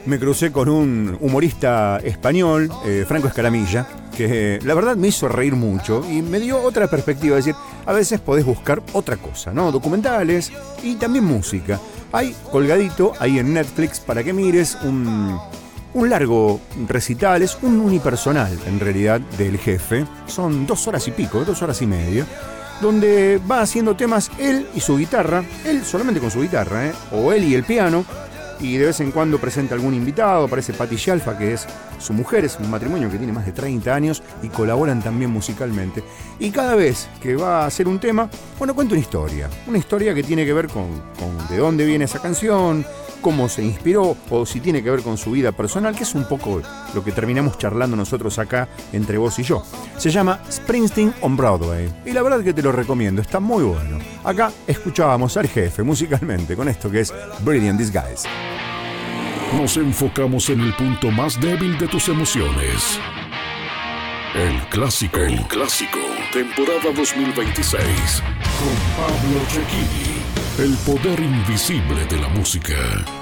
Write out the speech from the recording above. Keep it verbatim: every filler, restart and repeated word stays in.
me crucé con un humorista español, eh, Franco Escaramilla, que eh, la verdad me hizo reír mucho y me dio otra perspectiva. Es decir, a veces podés buscar otra cosa, ¿no? Documentales y también música. Hay colgadito ahí en Netflix para que mires un, un largo recital, es un unipersonal en realidad del Jefe. Son dos horas y pico, dos horas y media, donde va haciendo temas él y su guitarra, él solamente con su guitarra, ¿eh? O él y el piano, y de vez en cuando presenta algún invitado. Aparece Patti Scialfa, que es su mujer, es un matrimonio que tiene más de treinta años y colaboran también musicalmente. Y cada vez que va a hacer un tema, bueno, cuenta una historia, una historia que tiene que ver con, con de dónde viene esa canción, cómo se inspiró, o si tiene que ver con su vida personal, que es un poco lo que terminamos charlando nosotros acá entre vos y yo. Se llama Springsteen on Broadway y la verdad que te lo recomiendo, está muy bueno. Acá escuchábamos al Jefe musicalmente con esto que es Brilliant Disguise. Nos enfocamos en el punto más débil de tus emociones. El clásico. El clásico. Temporada dos mil veintiséis. Con Pablo Cecchini. El poder invisible de la música.